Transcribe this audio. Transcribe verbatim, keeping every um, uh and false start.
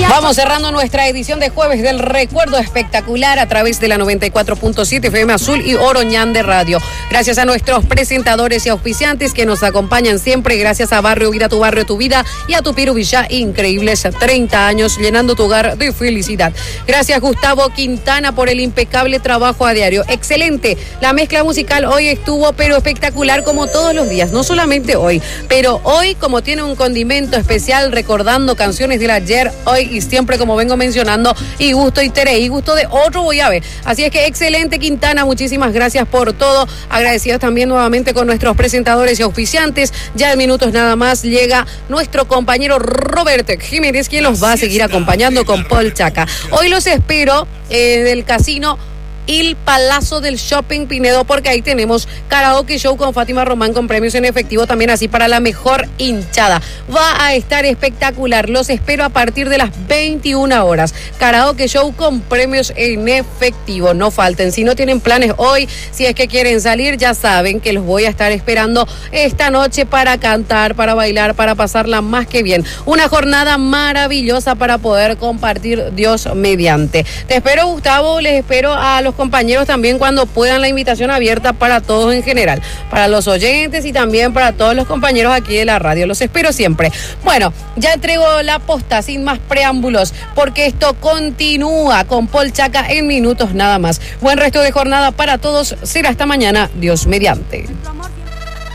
Vamos cerrando nuestra edición de jueves del recuerdo espectacular a través de la noventa y cuatro punto siete F M Azul y Oroñán de Radio. Gracias a nuestros presentadores y auspiciantes que nos acompañan siempre. Gracias a Barrio Vida, tu barrio, tu vida, y a Tupiru Villa, increíbles treinta años llenando tu hogar de felicidad. Gracias Gustavo Quintana por el impecable trabajo a diario. Excelente. La mezcla musical hoy estuvo pero espectacular como todos los días. No solamente hoy, pero hoy como tiene un condimento especial recordando canciones del ayer, hoy y siempre, como vengo mencionando, y gusto y Tere, y gusto de otro voy a ver. Así es que excelente Quintana, muchísimas gracias por todo. Agradecidos también nuevamente con nuestros presentadores y auspiciantes. Ya en minutos nada más llega nuestro compañero Roberto Jiménez, quien los va a seguir acompañando con Paul Chaca. Hoy los espero eh, del casino Il Palazzo del Shopping Pinedo, porque ahí tenemos karaoke show con Fátima Román con premios en efectivo también, así para la mejor hinchada. Va a estar espectacular. Los espero a partir de las veintiuna horas. Karaoke show con premios en efectivo. No falten. Si no tienen planes hoy, si es que quieren salir, ya saben que los voy a estar esperando esta noche para cantar, para bailar, para pasarla más que bien. Una jornada maravillosa para poder compartir, Dios mediante. Te espero, Gustavo. Les espero a los compañeros también cuando puedan. La invitación abierta para todos en general, para los oyentes y también para todos los compañeros aquí de la radio. Los espero siempre. Bueno, ya entrego la posta sin más preámbulos, porque esto continúa con Paul Chaca en minutos nada más. Buen resto de jornada para todos. Será hasta mañana, Dios mediante.